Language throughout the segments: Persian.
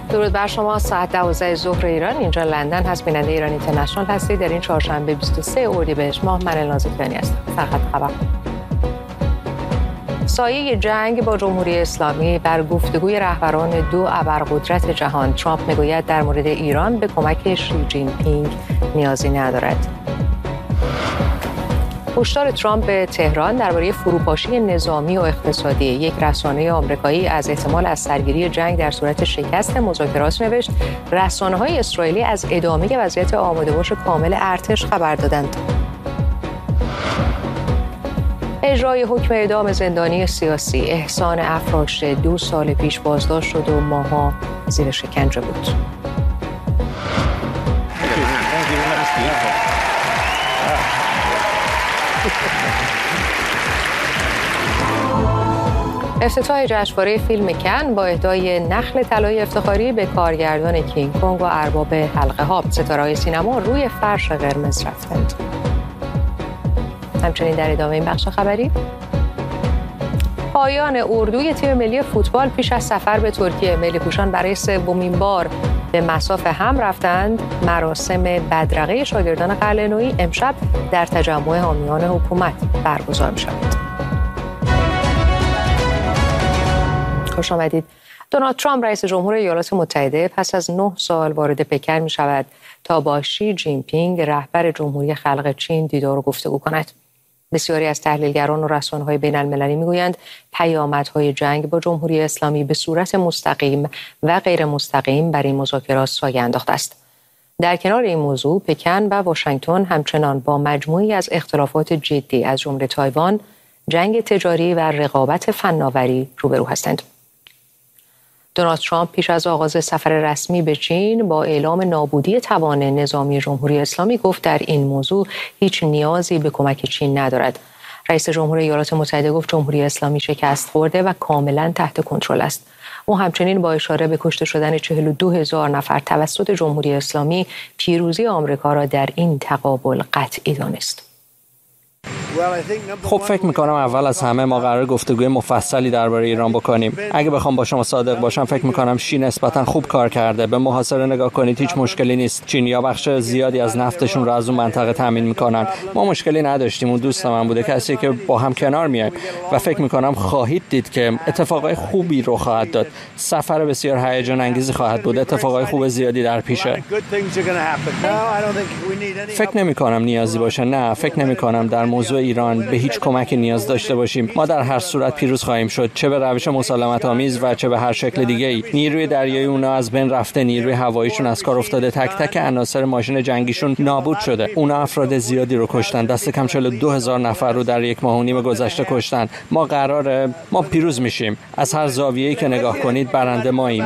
درود بر شما. ساعت 12 ظهر ایران، اینجا لندن هست. بیننده ایران اینترنشنال هستید. در این چهارشنبه 23 اردیبهشت ماه من نازکیانی هستم. سرخط خبر. سایه جنگ با جمهوری اسلامی بر گفتگوی رهبران دو ابرقدرت جهان. ترامپ میگوید در مورد ایران به کمک شی جین پینگ نیازی ندارد. هشدار ترامپ به تهران درباره فروپاشی نظامی و اقتصادی. یک رسانه آمریکایی از احتمال از سرگیری جنگ در صورت شکست مذاکرات نوشت. رسانه‌های اسرائیلی از ادامه وضعیت آماده باش کامل ارتش خبر دادند. اجرای حکم اعدام زندانی سیاسی. احسان افراشته 2 سال پیش بازداشت شد و ماها زیر شکنجه بود. افتتاح جشنواره فیلم کن با اهدای نخل طلای افتخاری به کارگردان کینگ کنگ و ارباب حلقه ها. ستاره‌های سینما روی فرش قرمز رفتند. همچنین در ادامه این بخش خبری، پایان اردوی تیم ملی فوتبال پیش از سفر به ترکیه. ملی پوشان برای 3مین بار به مصاف هم رفتند. مراسم بدرقه شاگردان قلعه‌نویی امشب در تجمع حامیان حکومت برگزار می‌شود. خوش آمدید. دونالد ترامپ رئیس جمهور ایالات متحده پس از 9 سال وارد پکن می شود تا با شی جین پینگ رهبر جمهوری خلق چین دیدار و گفتگو کند. بسیاری از تحلیلگران و رسانه‌های بین‌المللی می‌گویند پیامدهای جنگ با جمهوری اسلامی به صورت مستقیم و غیر مستقیم بر این مذاکرات سایه انداخته است. در کنار این موضوع، پکن و واشنگتن همچنان با مجموعی از اختلافات جدی از جمله تایوان، جنگ تجاری و رقابت فناوری روبرو هستند. دونالد ترامپ پیش از آغاز سفر رسمی به چین با اعلام نابودی توان نظامی جمهوری اسلامی گفت در این موضوع هیچ نیازی به کمک چین ندارد. رئیس جمهور ایالات متحده گفت جمهوری اسلامی شکست خورده و کاملا تحت کنترل است. او همچنین با اشاره به کشته شدن 42,000 نفر توسط جمهوری اسلامی پیروزی آمریکا را در این تقابل قطعی دانست. خب فکر میکنم اول از همه ما قرار گفتگوی مفصلی درباره ایران بکنیم. اگه بخوام با شما صادق باشم فکر میکنم شی نسبتا خوب کار کرده. به محاصره نگاه کنید، هیچ مشکلی نیست. چینی‌ها بخش زیادی از نفتشون رو از اون منطقه تامین میکنن. ما مشکلی نداشتیم. اون دوست من بوده، کسی که با هم کنار میایم و فکر میکنم خواهید دید که اتفاقای خوبی رو خواهد داد. سفر بسیار هیجان انگیزی خواهد بود. اتفاقای خوب زیادی در پیشه. فکر نمیکنم نیازی باشه. نه، فکر نمیکنم در موضوع ایران به هیچ کمک نیاز داشته باشیم. ما در هر صورت پیروز خواهیم شد، چه به روش مسالمت آمیز و چه به هر شکل دیگه‌ای. نیروی دریایی اونا از بین رفته، نیروی هواییشون از کار افتاده، تک تک عناصر ماشین جنگیشون نابود شده. اونا افراد زیادی رو کشتن، دست کم 42,000 نفر رو در 1.5 ماه گذشته کشتن. ما پیروز میشیم. از هر زاویه‌ای که نگاه کنید برنده ماییم.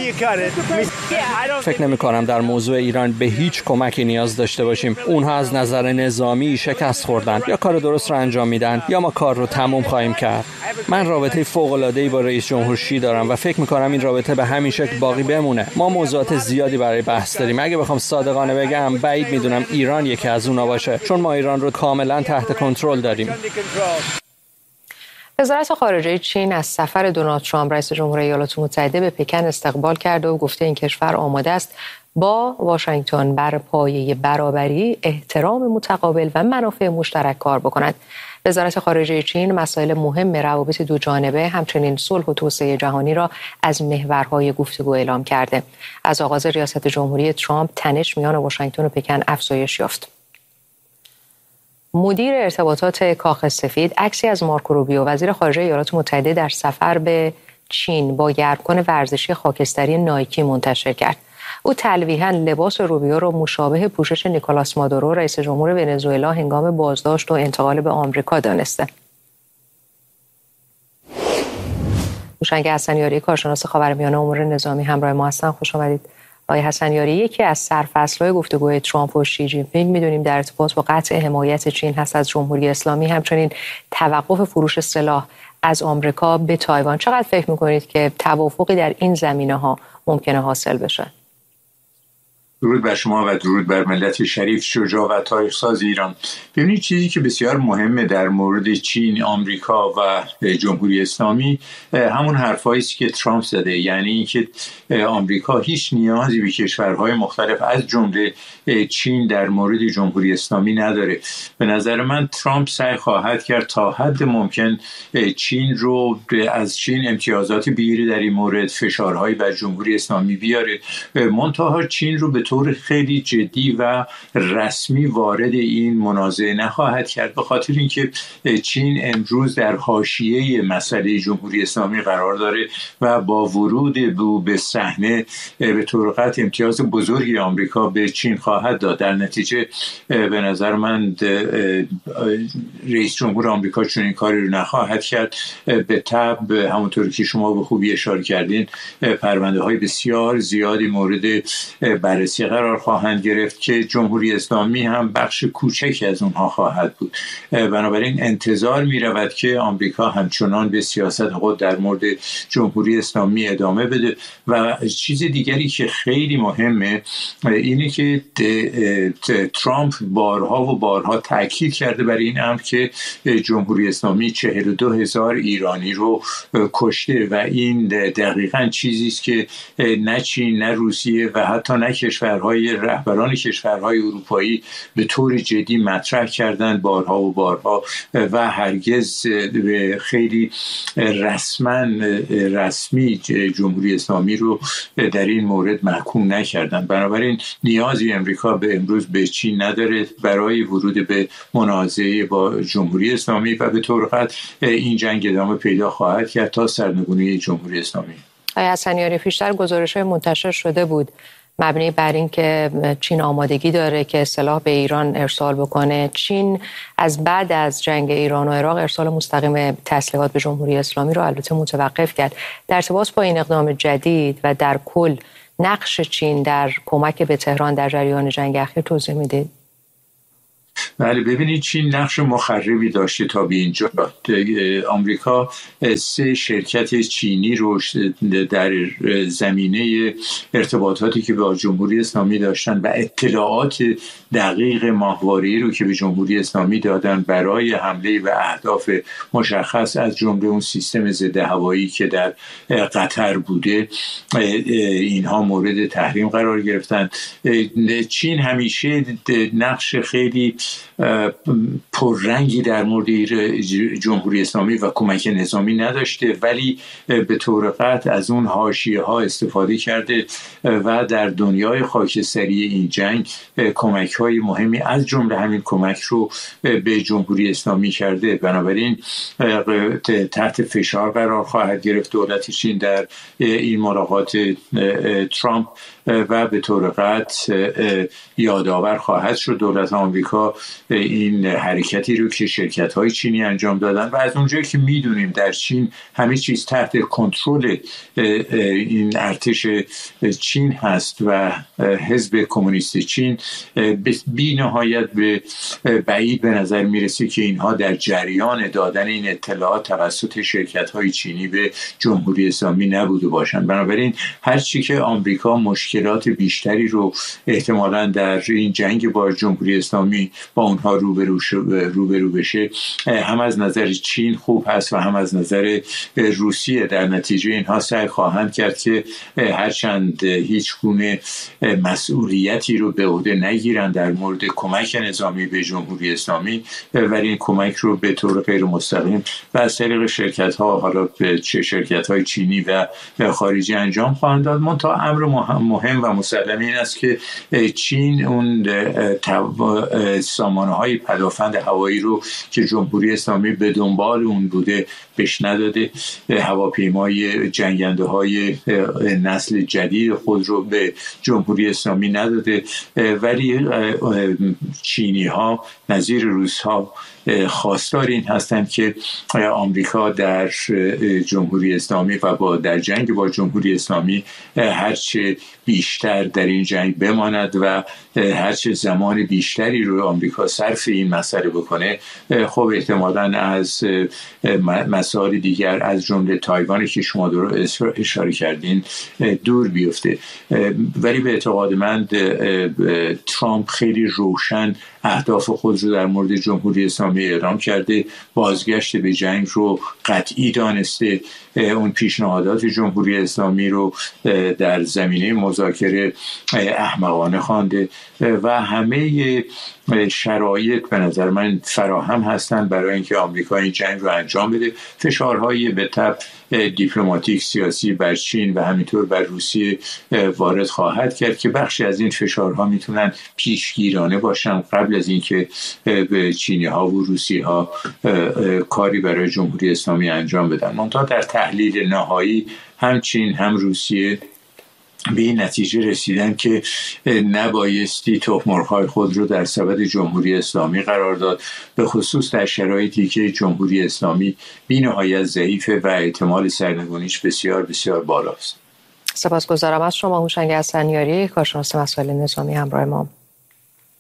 فکر نمی‌کنم در موضوع ایران به هیچ کمکی نیاز داشته باشیم. اونها از نظر نظامی شکست خوردن، یا کار درست رو انجام میدن یا ما کار رو تموم خواهیم کرد. من رابطه فوق‌العاده‌ای با رئیس جمهور شی دارم و فکر می‌کنم این رابطه به همین شکل باقی بمونه. ما موضوعات زیادی برای بحث داریم. اگه بخوام صادقانه بگم بعید میدونم ایران یکی از اونها باشه، چون ما ایران رو کاملا تحت کنترل داریم. وزارت خارجه چین از سفر دونالد ترامپ رئیس جمهور ایالات متحده به پکن استقبال کرده و گفته این کشور آماده است با واشنگتن بر پایه برابری، احترام متقابل و منافع مشترک کار بکند. وزارت خارجه چین مسائل مهم روابط دو جانبه همچنین صلح و توسعه جهانی را از محورهای گفتگو اعلام کرده. از آغاز ریاست جمهوری ترامپ تنش میان واشنگتن و پکن افزایش یافت. مدیر ارتباطات کاخ سفید عکسی از مارکو روبیو وزیر خارجه ایالات متحده در سفر به چین با گرمکن ورزشی خاکستری نایکی منتشر کرد. او تلویحاً لباس روبیو را مشابه پوشش نیکولاس مادورو رئیس جمهور ونزوئلا هنگام بازداشت و انتقال به آمریکا دانسته. هوشنگ حسنیاری کارشناس خاورمیانه امور نظامی همراه ما هستند. خوش آمدید. آقای حسنیاری، یکی از سرفصل‌های گفتگوی ترامپ و شی جین پینگ می‌دونیم در ارتباط با قطع حمایت چین هست از جمهوری اسلامی، همچنین توقف فروش سلاح از آمریکا به تایوان. چقدر فکر می‌کنید که توافقی در این زمینه‌ها ممکنه حاصل بشه؟ درود بر شما و درود بر ملت شریف، شجاع و تاریخ ساز ایران. ببینید چیزی که بسیار مهمه در مورد چین، آمریکا و جمهوری اسلامی همون حرفایی است که ترامپ زده، یعنی اینکه آمریکا هیچ نیازی به کشورهای مختلف از جمله چین در مورد جمهوری اسلامی نداره. به نظر من ترامپ سعی خواهد کرد تا حد ممکن چین رو از چین امتیازات بگیره در این مورد، فشارهایی بر جمهوری اسلامی بیاره، منتها چین رو به طور خیلی جدی و رسمی وارد این منازعه نخواهد کرد، به خاطر اینکه چین امروز در حاشیه مسئله جمهوری اسلامی قرار داره و با ورود به صحنه به طور قطع امتیاز بزرگی آمریکا به چین خواهد داد. در نتیجه به نظر من رئیس جمهور آمریکا چون این کاری رو نخواهد کرد. به طبع همونطور که شما به خوبی اشاره کردین پرونده های بسیار زیادی مورد بررسی قرار خواهند گرفت که جمهوری اسلامی هم بخش کوچکی از اونها خواهد بود. بنابراین انتظار می رود که آمریکا همچنان به سیاست خود در مورد جمهوری اسلامی ادامه بده. و چیز دیگری که خیلی مهمه اینه که ترامپ بارها و بارها تاکید کرده بر این امر که جمهوری اسلامی 42,000 ایرانی رو کشته و این دقیقاً چیزی است که نه چین نه روسیه و حتی نه رهبران کشورهای اروپایی به طور جدی مطرح کردند بارها و بارها و هرگز خیلی رسمی جمهوری اسلامی رو در این مورد محکوم نکردند. بنابراین نیازی امریکا به امروز به چین نداره برای ورود به منازعه با جمهوری اسلامی و به طور قطع این جنگ ادامه پیدا خواهد کرد تا سرنگونی جمهوری اسلامی. آقای حسنیاری، پیشتر گزارش‌های منتشر شده بود مبنی بر این که چین آمادگی داره که سلاح به ایران ارسال بکنه. چین از بعد از جنگ ایران و عراق ارسال مستقیم تسلیحات به جمهوری اسلامی رو البته متوقف کرد. در ارتباط با این اقدام جدید و در کل نقش چین در کمک به تهران در جریان جنگ اخیر توضیح میدید؟ بله، ببینید چین نقش مخربی داشته تا به اینجا. آمریکا 3 شرکت چینی رو در زمینه ارتباطاتی که با جمهوری اسلامی داشتن و اطلاعات دقیق ماهواره‌ای رو که به جمهوری اسلامی دادن برای حمله و اهداف مشخص از جمله اون سیستم ضد هوایی که در قطر بوده، اینها مورد تحریم قرار گرفتن. چین همیشه نقش خیلی پررنگی در مورد جمهوری اسلامی و کمک نظامی نداشته، ولی به طور قطع از اون حاشیه‌ها استفاده کرده و در دنیای خاکستری این جنگ کمک‌های مهمی از جمله همین کمک رو به جمهوری اسلامی کرده. بنابراین تحت فشار قرار خواهد گرفت دولت چین در این ملاقات ترامپ و به طور قطع یادآور خواهد شد دولت آمریکا این حرکتی رو که شرکت‌های چینی انجام دادن و از اونجایی که می‌دونیم در چین همه چیز تحت کنترل این ارتش چین هست و حزب کمونیست چین بی نهایت به بعید به نظر میرسه که اینها در جریان دادن این اطلاعات توسط شرکت‌های چینی به جمهوری اسلامی نبوده باشند. بنابراین هر چی که آمریکا مشکلات بیشتری رو احتمالاً در این جنگ با جمهوری اسلامی با اونها روبرو بشه، هم از نظر چین خوب هست و هم از نظر روسیه. در نتیجه اینها سعی خواهند کرد که هرچند هیچ گونه مسئولیتی رو به عهده نگیرن در مورد کمک نظامی به جمهوری اسلامی، ولی این کمک رو به طور غیر مستقیم و از طریق شرکت‌ها، حالا چه شرکت‌های چینی و خارجی انجام خواهند داد. منتها امر مهم و مسلم این است که چین اون سامانه‌های پدافند هوایی رو که جمهوری اسلامی به دنبال اون بوده بهش نداده. هواپیمای جنگنده‌های نسل جدید خود رو به جمهوری اسلامی نداده، ولی چینی‌ها نظیر روس‌ها خواستار این هستند که آمریکا در جمهوری اسلامی و در جنگ با جمهوری اسلامی هرچه بیشتر در این جنگ بماند و هرچه زمان بیشتری رو آمریکا صرف این مسئله بکنه، خب احتمالاً از مسائل دیگر از جمله تایوانی که شما درست اشاره کردین دور بیفته. ولی به اعتقاد من ترامپ خیلی روشن اهداف خود رو در مورد جمهوری اسلامی اعلام کرده، بازگشت به جنگ رو قطعی دانسته، اون پیشنهادات جمهوری اسلامی رو در زمینه مذاکره احمقانه خوانده و همه شرایط به نظر من فراهم هستند برای اینکه آمریکا این جنگ رو انجام بده. فشارهای به تبع دیپلماتیک سیاسی بر چین و همینطور بر روسیه وارد خواهد کرد که بخشی از این فشارها میتونن پیشگیرانه باشن قبل از اینکه به چینی ها و روسی ها کاری برای جمهوری اسلامی انجام بدن. منتها در تحلیل نهایی هم چین هم روسیه به این نتیجه رسیدن که نبایستی تخم‌مرغ‌های خود رو در سبد جمهوری اسلامی قرار داد، به خصوص در شرایطی که جمهوری اسلامی بی‌نهایت ضعیفه و احتمال سرنگونیش بسیار بسیار بالاست. سپاسگزارم از شما هوشنگ حسنیاری، کارشناس مسائل نظامی همراه ما.